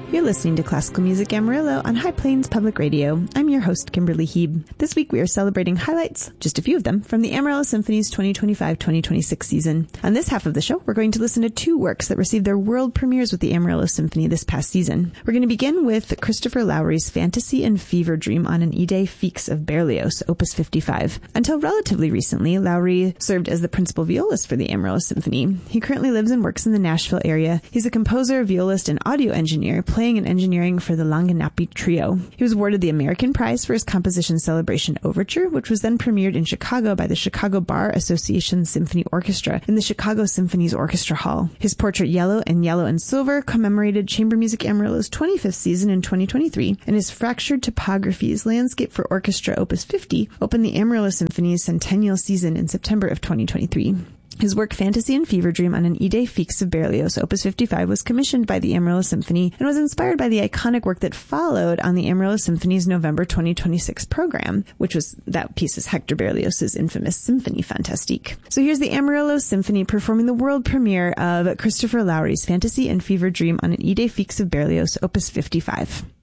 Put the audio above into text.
You're listening to Classical Music Amarillo on High Plains Public Radio. I'm your host, Kimberly Heeb. This week we are celebrating highlights, just a few of them, from the Amarillo Symphony's 2025-2026 season. On this half of the show, we're going to listen to two works that received their world premieres with the Amarillo Symphony this past season. We're going to begin with Christopher Lowry's Fantasy and Fever Dream on an Idée Fixe of Berlioz, Opus 55. Until relatively recently, Lowry served as the principal violist for the Amarillo Symphony. He currently lives and works in the Nashville area. He's a composer, violist, and audio engineer, playing and engineering for the Langanapi Trio. He was awarded the American Prize for his Composition Celebration Overture, which was then premiered in Chicago by the Chicago Bar Association Symphony Orchestra in the Chicago Symphony's Orchestra Hall. His portrait Yellow and Silver commemorated Chamber Music Amarillo's 25th season in 2023, and his Fractured Topographies Landscape for Orchestra Opus 50 opened the Amarillo Symphony's centennial season in September of 2023. His work Fantasy and Fever Dream on an Idée Fixe of Berlioz, Opus 55, was commissioned by the Amarillo Symphony and was inspired by the iconic work that followed on the Amarillo Symphony's November 2026 program, which was that piece is Hector Berlioz's infamous Symphonie Fantastique. So here's the Amarillo Symphony performing the world premiere of Christopher Lowry's Fantasy and Fever Dream on an Idée Fixe of Berlioz, Opus 55.